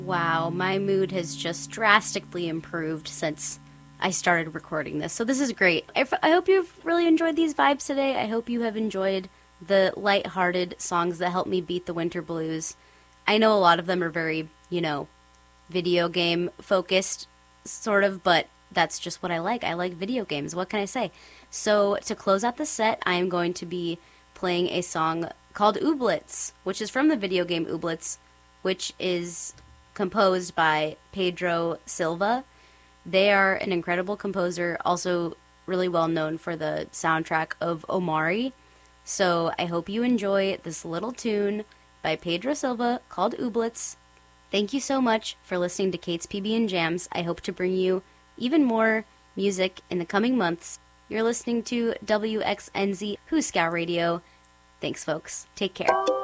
Wow, my mood has just drastically improved since I started recording this. So this is great. I hope you've really enjoyed these vibes today. I hope you have enjoyed the light-hearted songs that help me beat the winter blues. I know a lot of them are very, video game focused, sort of, but that's just what I like. I like video games. What can I say? So to close out the set, I am going to be playing a song called Ooblets, which is from the video game Ooblets, which is composed by Pedro Silva. They are an incredible composer, also really well known for the soundtrack of Omari. So I hope you enjoy this little tune by Pedro Silva called Ooblets. Thank you so much for listening to Kate's PB and Jams. I hope to bring you even more music in the coming months. You're listening to WXNZ Hooskow Radio. Thanks, folks. Take care.